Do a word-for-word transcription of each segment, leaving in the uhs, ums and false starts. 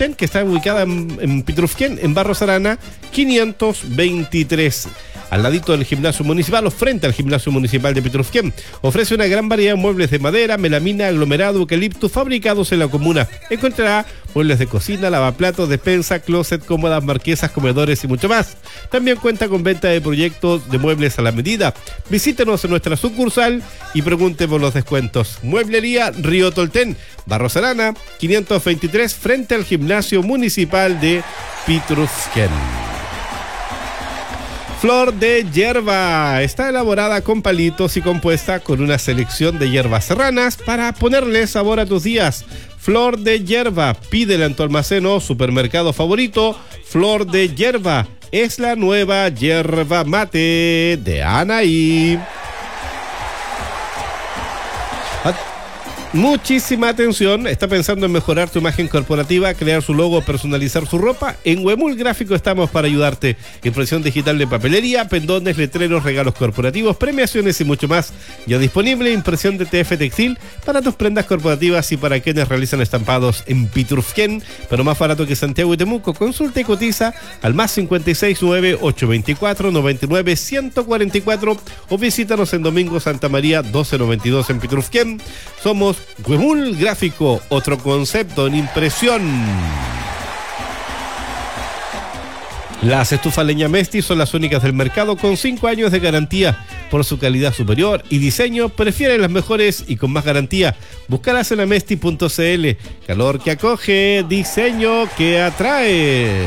Tolten, que está ubicada en, en Pitrufquén, en Barros Arana, quinientos veintitrés. Al ladito del gimnasio municipal o frente al gimnasio municipal de Pitrufquén. Ofrece una gran variedad de muebles de madera, melamina, aglomerado, eucalipto, fabricados en la comuna. Encontrará muebles de cocina, lavaplatos, despensa, closet, cómodas, marquesas, comedores y mucho más. También cuenta con venta de proyectos de muebles a la medida. Visítenos en nuestra sucursal y pregunte por los descuentos. Mueblería Río Tolten, Barros Arana, quinientos veintitrés, frente al gimnasio municipal de Pitrufquén. Flor de hierba. Está elaborada con palitos y compuesta con una selección de hierbas serranas para ponerle sabor a tus días. Flor de hierba. Pídela en tu almacén o supermercado favorito. Flor de hierba. Es la nueva yerba mate de Anaí. Muchísima atención, está pensando en mejorar tu imagen corporativa, crear su logo, personalizar su ropa. En Huemul Gráfico estamos para ayudarte. Impresión digital de papelería, pendones, letreros, regalos corporativos, premiaciones y mucho más. Ya disponible impresión de T F textil para tus prendas corporativas y para quienes realizan estampados en Pitrufquén, pero más barato que Santiago y Temuco. Consulta y cotiza al más cincuenta y seis nueve ocho veinticuatro noventa y nueve ciento cuarenta y cuatro o visítanos en Domingo Santa María doce noventa y dos en Pitrufquén. Somos Huemul Gráfico, otro concepto en impresión. Las estufas leña Mesti son las únicas del mercado con cinco años de garantía. Por su calidad superior y diseño, prefieren las mejores y con más garantía. Búscalas en amesti punto c l. Calor que acoge, diseño que atrae.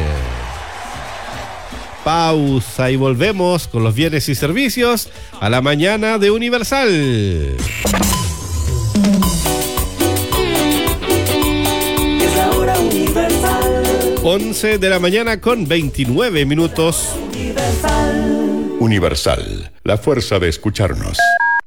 Pausa y volvemos con los bienes y servicios a la mañana de Universal. once de la mañana con veintinueve minutos. Universal. Universal, la fuerza de escucharnos.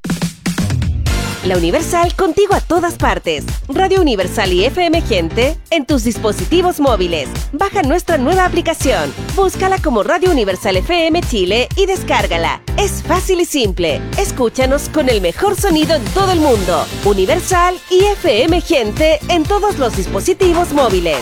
La Universal contigo a todas partes. Radio Universal y F M Gente en tus dispositivos móviles. Baja nuestra nueva aplicación. Búscala como Radio Universal F M Chile y descárgala. Es fácil y simple. Escúchanos con el mejor sonido en todo el mundo. Universal y F M Gente en todos los dispositivos móviles.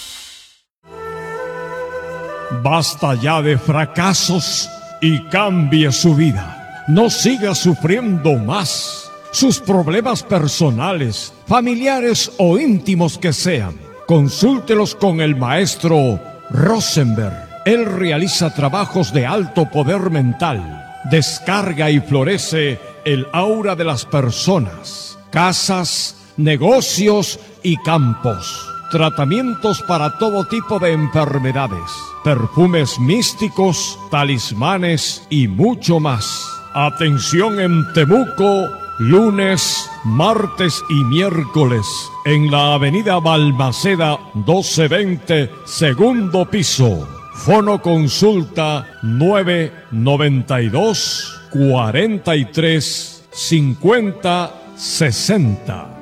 Basta ya de fracasos y cambie su vida. No siga sufriendo más. Sus problemas personales, familiares o íntimos que sean, consúltelos con el maestro Rosenberg. Él realiza trabajos de alto poder mental, descarga y florece el aura de las personas, casas, negocios y campos. Tratamientos para todo tipo de enfermedades, perfumes místicos, talismanes y mucho más. Atención en Temuco, lunes, martes y miércoles, en la avenida Balmaceda doce veinte, segundo piso. Fono consulta nueve noventa y dos, cuarenta y tres, cincuenta, sesenta.